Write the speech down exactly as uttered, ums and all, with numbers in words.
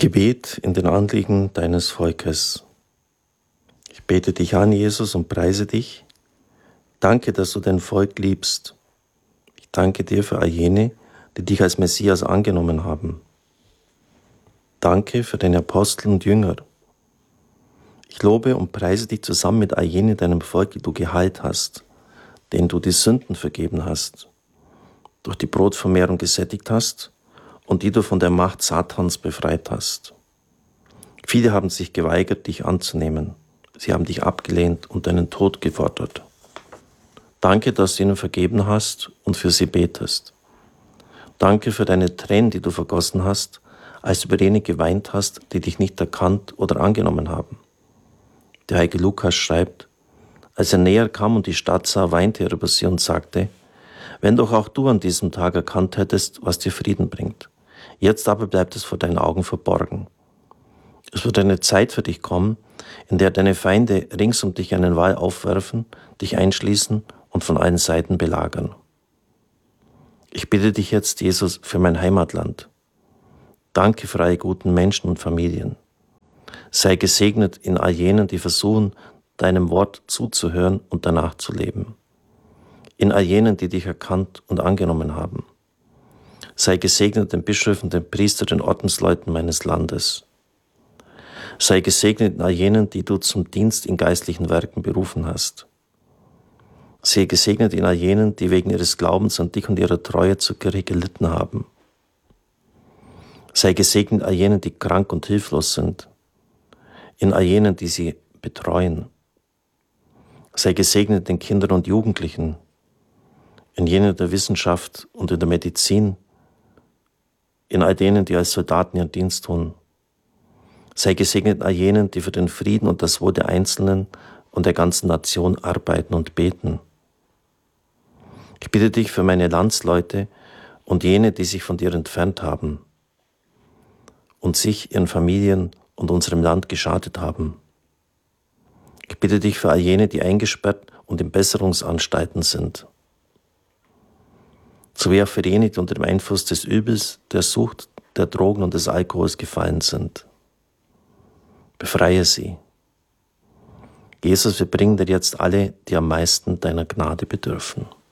Gebet in den Anliegen deines Volkes. Ich bete dich an, Jesus, und preise dich. Danke, dass du dein Volk liebst. Ich danke dir für all jene, die dich als Messias angenommen haben. Danke für deine Apostel und Jünger. Ich lobe und preise dich zusammen mit all jenen deinem Volk, die du geheilt hast, denen du die Sünden vergeben hast, durch die Brotvermehrung gesättigt hast und die du von der Macht Satans befreit hast. Viele haben sich geweigert, dich anzunehmen. Sie haben dich abgelehnt und deinen Tod gefordert. Danke, dass du ihnen vergeben hast und für sie betest. Danke für deine Tränen, die du vergossen hast, als du über jene geweint hast, die dich nicht erkannt oder angenommen haben. Der heilige Lukas schreibt: Als er näher kam und die Stadt sah, weinte er über sie und sagte: Wenn doch auch du an diesem Tag erkannt hättest, was dir Frieden bringt. Jetzt aber bleibt es vor deinen Augen verborgen. Es wird eine Zeit für dich kommen, in der deine Feinde rings um dich einen Wall aufwerfen, dich einschließen und von allen Seiten belagern. Ich bitte dich jetzt, Jesus, für mein Heimatland. Danke für alle guten Menschen und Familien. Sei gesegnet in all jenen, die versuchen, deinem Wort zuzuhören und danach zu leben. In all jenen, die dich erkannt und angenommen haben. Sei gesegnet den Bischöfen, den Priestern, den Ordensleuten meines Landes. Sei gesegnet in all jenen, die du zum Dienst in geistlichen Werken berufen hast. Sei gesegnet in all jenen, die wegen ihres Glaubens an dich und ihrer Treue zur Kirche gelitten haben. Sei gesegnet in all jenen, die krank und hilflos sind. In all jenen, die sie betreuen. Sei gesegnet den Kindern und Jugendlichen, in jenen der Wissenschaft und in der Medizin, in all denen, die als Soldaten ihren Dienst tun. Sei gesegnet in all jenen, die für den Frieden und das Wohl der Einzelnen und der ganzen Nation arbeiten und beten. Ich bitte dich für meine Landsleute und jene, die sich von dir entfernt haben und sich, ihren Familien und unserem Land geschadet haben. Ich bitte dich für all jene, die eingesperrt und in Besserungsanstalten sind, sowie auch für jene, die unter dem Einfluss des Übels, der Sucht, der Drogen und des Alkohols gefallen sind. Befreie sie. Jesus, wir bringen dir jetzt alle, die am meisten deiner Gnade bedürfen.